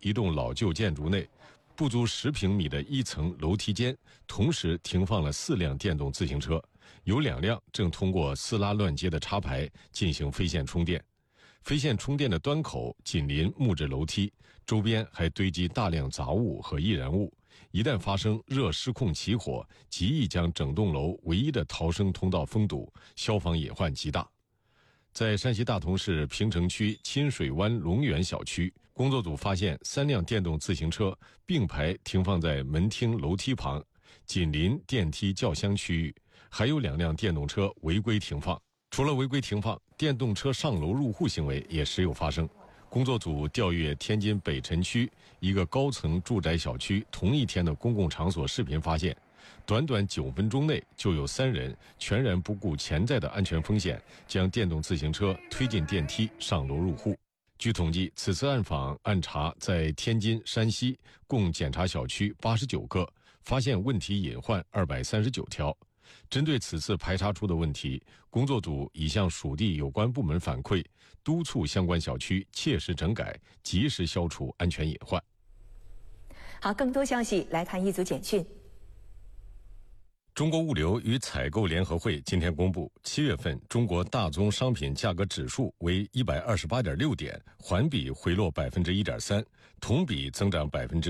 一栋老旧建筑内，不足10平米的一层楼梯间，同时停放了4辆电动自行车，有2辆正通过撕拉乱接的插排进行非线充电。非线充电的端口紧邻木质楼梯，周边还堆积大量杂物和易燃物，一旦发生热失控起火，极易将整栋楼唯一的逃生通道封堵，消防隐患极大。在山西大同市平城区亲水湾龙源小区，工作组发现3辆电动自行车并排停放在门厅楼梯旁，紧邻电梯轿厢区域，还有2辆电动车违规停放。除了违规停放，电动车上楼入户行为也时有发生。工作组调阅天津北辰区一个高层住宅小区同一天的公共场所视频发现，短短9分钟内就有3人全然不顾潜在的安全风险，将电动自行车推进电梯上楼入户。据统计，此次暗访暗查在天津、山西共检查小区89个，发现问题隐患239条。针对此次排查出的问题，工作组已向属地有关部门反馈，督促相关小区切实整改，及时消除安全隐患。 好，更多消息来看一组简讯。 中国物流与采购联合会今天公布，7月份中国大宗商品价格指数为128.6点，环比回落1.3%，同比增长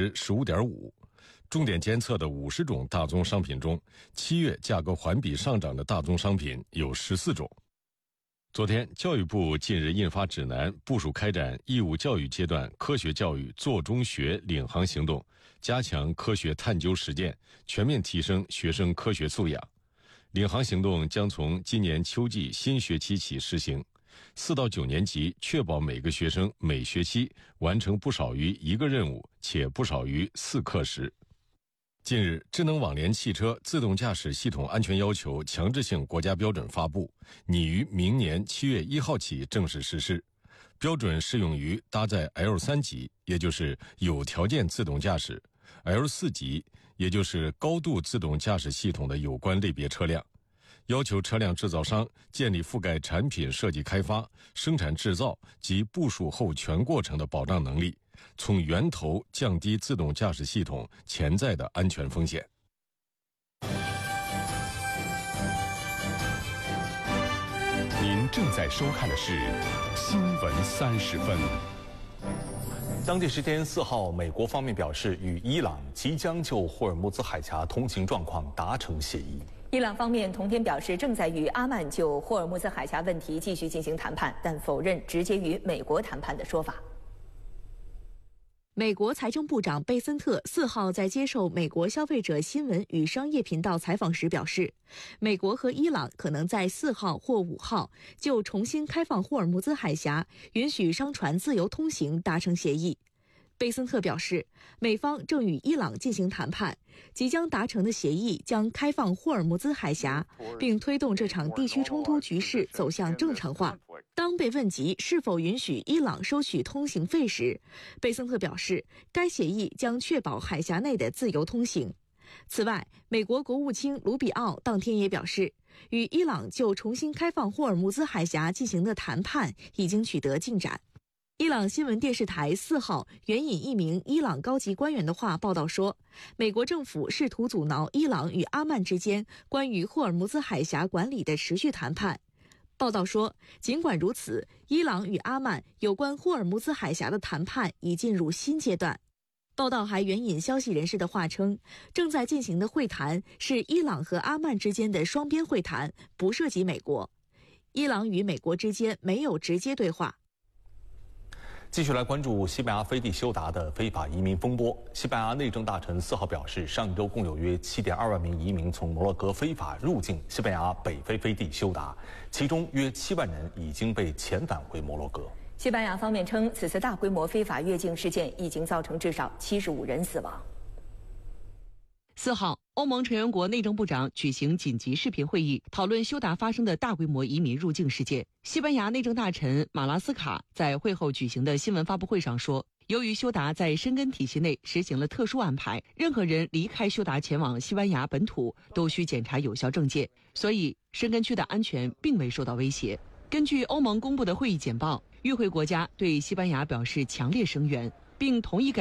15.5%。重点监测的50种大宗商品中，7月价格环比上涨的大宗商品有14种。昨天，教育部近日印发指南，部署开展义务教育阶段科学教育做中学领航行动，加强科学探究实践，全面提升学生科学素养。领航行动将从今年秋季新学期起实行，4到9年级确保每个学生每学期完成不少于1个任务，且不少于4课时。近日，智能网联汽车自动驾驶系统安全要求强制性国家标准发布，拟于明年7月1号起正式实施。标准适用于搭载 L3 级，也就是有条件自动驾驶 ，L4 级，也就是高度自动驾驶系统的有关类别车辆。要求车辆制造商建立覆盖产品设计开发、生产制造及部署后全过程的保障能力，从源头降低自动驾驶系统潜在的安全风险。 您正在收看的是新闻30分。 当地时间4号，美国方面表示与伊朗即将就霍尔木兹海峡通行状况达成协议。 伊朗方面同天表示，正在与阿曼就霍尔木兹海峡问题继续进行谈判，但否认直接与美国谈判的说法。 美国财政部长贝森特4号在接受美国消费者新闻与商业频道采访时表示，美国和伊朗可能在4号或5号就重新开放霍尔木兹海峡，允许商船自由通行达成协议。贝森特表示，美方正与伊朗进行谈判，即将达成的协议将开放霍尔木兹海峡，并推动这场地区冲突局势走向正常化。当被问及是否允许伊朗收取通行费时，贝森特表示，该协议将确保海峡内的自由通行。此外，美国国务卿卢比奥当天也表示，与伊朗就重新开放霍尔木兹海峡进行的谈判已经取得进展。伊朗新闻电视台4号援引一名伊朗高级官员的话报道说，美国政府试图阻挠伊朗与阿曼之间关于霍尔木兹海峡管理的持续谈判。报道说，尽管如此，伊朗与阿曼有关霍尔木兹海峡的谈判已进入新阶段。报道还援引消息人士的话称，正在进行的会谈是伊朗和阿曼之间的双边会谈，不涉及美国。伊朗与美国之间没有直接对话。 继续来关注西班牙飞地休达的非法移民风波。西班牙内政大臣4号表示，上一周共有约7.2万名移民从摩洛哥非法入境西班牙北非飞地休达，其中约7万人已经被遣返回摩洛哥。 西班牙方面称，此次大规模非法越境事件已经造成至少75人死亡。 4号，欧盟成员国内政部长举行紧急视频会议，讨论休达发生的大规模移民入境事件。西班牙内政大臣马拉斯卡在会后举行的新闻发布会上说，由于休达在申根体系内实行了特殊安排，任何人离开休达前往西班牙本土都需检查有效证件，所以申根区的安全并未受到威胁。根据欧盟公布的会议简报，与会国家对西班牙表示强烈声援，并同意